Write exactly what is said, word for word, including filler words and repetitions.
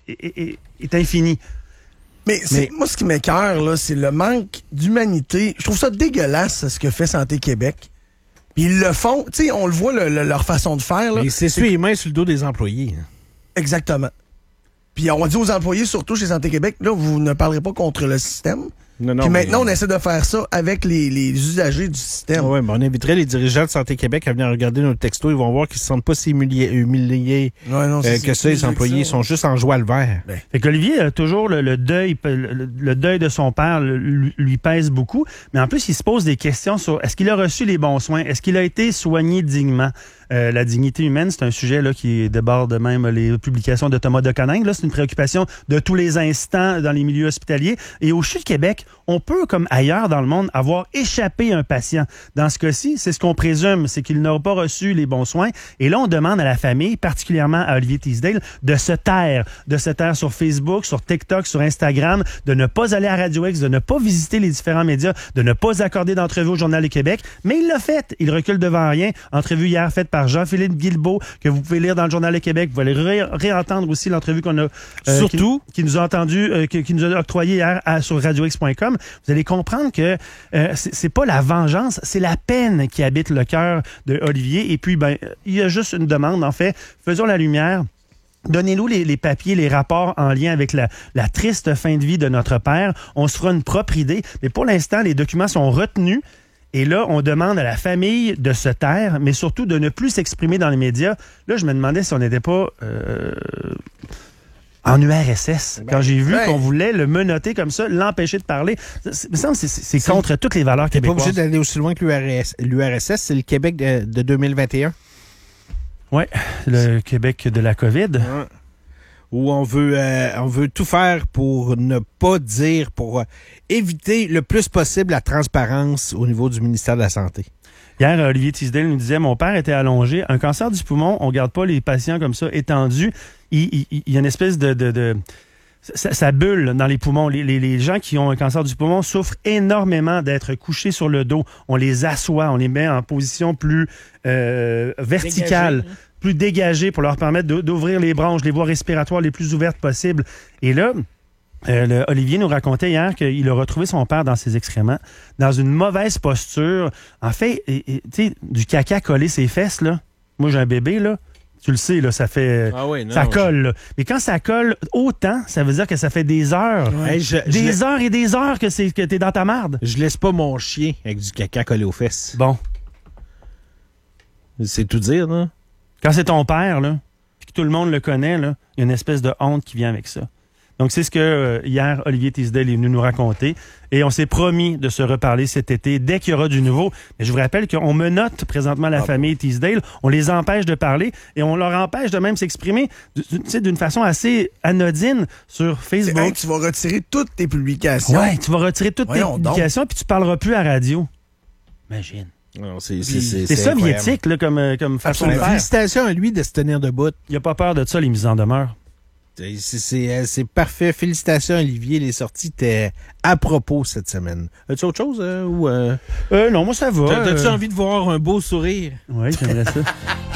est, est, est infini. Mais, c'est, Mais moi, ce qui m'écoeure, là, c'est le manque d'humanité. Je trouve ça dégueulasse, ce que fait Santé Québec. Puis ils le font, tu sais, on le voit, le, le, leur façon de faire. Là, Mais c'est sur les mains sur le dos des employés. Exactement. Puis on dit aux employés, surtout chez Santé Québec, là, vous ne parlerez pas contre le système. Non, non, Puis maintenant, mais... on essaie de faire ça avec les, les usagers du système. Oui, mais on inviterait les dirigeants de Santé Québec à venir regarder nos textos. Ils vont voir qu'ils ne se sentent pas si humiliés, humiliés ouais, non, euh, que ça. Les employés ça, sont juste en joie le vert. Ben. Fait qu'Olivier a toujours le, le deuil le, le deuil de son père lui, lui pèse beaucoup. Mais en plus, il se pose des questions sur est-ce qu'il a reçu les bons soins? Est-ce qu'il a été soigné dignement? Euh, la dignité humaine, c'est un sujet là, qui déborde même les publications de Thomas de Coningue. Là, c'est une préoccupation de tous les instants dans les milieux hospitaliers. Et au C H U de Québec, on peut, comme ailleurs dans le monde, avoir échappé un patient. Dans ce cas-ci, c'est ce qu'on présume, c'est qu'il n'aura pas reçu les bons soins. Et là, on demande à la famille, particulièrement à Olivier Teasdale, de se taire, de se taire sur Facebook, sur TikTok, sur Instagram, de ne pas aller à Radio X, de ne pas visiter les différents médias, de ne pas accorder d'entrevue au Journal du Québec. Mais il l'a fait. Il recule devant rien. Entrevue hier faite par Jean-Philippe Guilbeault, que vous pouvez lire dans le Journal du Québec. Vous allez ré- réentendre aussi l'entrevue qu'on a... Euh, Surtout... Qui, qui nous a entendu, euh, qui, qui nous a octroyé hier à, sur radio x point com. Vous allez comprendre que euh, c'est, c'est pas la vengeance, c'est la peine qui habite le cœur de Olivier. Et puis, ben, il y a juste une demande, en fait. Faisons la lumière. Donnez-nous les, les papiers, les rapports en lien avec la, la triste fin de vie de notre père. On se fera une propre idée. Mais pour l'instant, les documents sont retenus. Et là, on demande à la famille de se taire, mais surtout de ne plus s'exprimer dans les médias. Là, je me demandais si on n'était pas euh, en U R S S. Ben, Quand j'ai vu ben, qu'on voulait le menotter comme ça, l'empêcher de parler, ça me semble que c'est, c'est, c'est contre toutes les valeurs québécoises. T'es pas obligé d'aller aussi loin que l'U R S S. L'U R S S, c'est le Québec de, de deux mille vingt et un. Oui, le Québec de la COVID. Ouais. Où on veut, euh, on veut tout faire pour ne pas dire, pour euh, éviter le plus possible la transparence au niveau du ministère de la Santé. Hier, Olivier Teasdale nous disait, mon père était allongé. Un cancer du poumon, on ne garde pas les patients comme ça étendus. Il, il, il y a une espèce de... de, de ça, ça bulle dans les poumons. Les, les, les gens qui ont un cancer du poumon souffrent énormément d'être couchés sur le dos. On les assoit, on les met en position plus euh, verticale. Dégagé. Plus dégagés pour leur permettre de, d'ouvrir les branches, les voies respiratoires les plus ouvertes possibles. Et là, euh, le, Olivier nous racontait hier qu'il a retrouvé son père dans ses excréments, dans une mauvaise posture. En fait, tu sais, du caca collé ses fesses, là. Moi, j'ai un bébé, là. Tu le sais, là, ça fait... Ah oui, non, ça colle, là. Mais quand ça colle autant, ça veut dire que ça fait des heures. Ouais. Hey, je, des je heures et des heures que, c'est, que t'es dans ta marde. Je laisse pas mon chien avec du caca collé aux fesses. Bon. C'est tout dire, là. Quand c'est ton père, là, puis que tout le monde le connaît, là, il y a une espèce de honte qui vient avec ça. Donc, c'est ce que euh, hier, Olivier Teasdale est venu nous raconter. Et on s'est promis de se reparler cet été dès qu'il y aura du nouveau. Mais je vous rappelle qu'on menotte présentement la ah famille bon. Teasdale. On les empêche de parler et on leur empêche de même s'exprimer d'une façon assez anodine sur Facebook. Hey, tu vas retirer toutes tes publications. Oui, tu vas retirer toutes Voyons tes publications donc. puis tu parleras plus à la radio. Imagine. Non, c'est, c'est, c'est, c'est, c'est soviétique là, comme, comme façon de faire. Félicitations à lui de se tenir debout. Il n'a pas peur de ça, les mises en demeure. C'est, c'est, c'est parfait. Félicitations, Olivier. Les sorties étaient à propos cette semaine. As-tu autre chose? Euh, ou, euh... Euh, non, moi, ça va. T'as, t'as-tu euh... envie de voir un beau sourire? Oui, j'aimerais ça.